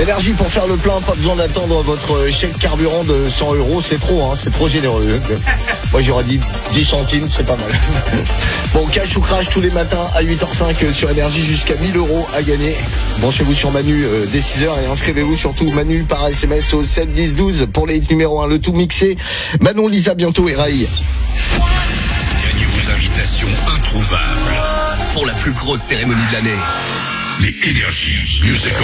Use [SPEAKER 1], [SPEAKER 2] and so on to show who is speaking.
[SPEAKER 1] Énergie pour faire le plein, pas besoin d'attendre votre chèque carburant de 100 €, c'est trop, hein, c'est trop généreux. Moi j'aurais dit 10 centimes, c'est pas mal. Bon, cash ou crash tous les matins à 8h05 sur Énergie, jusqu'à 1000 € à gagner. Branchez-vous sur Manu dès 6h et inscrivez-vous surtout Manu par SMS au 7 10 12 pour les hits numéro 1, le tout mixé. Manon, Lisa bientôt et Raï.
[SPEAKER 2] Gagnez vos invitations introuvables pour la plus grosse cérémonie de l'année. Les Energy Music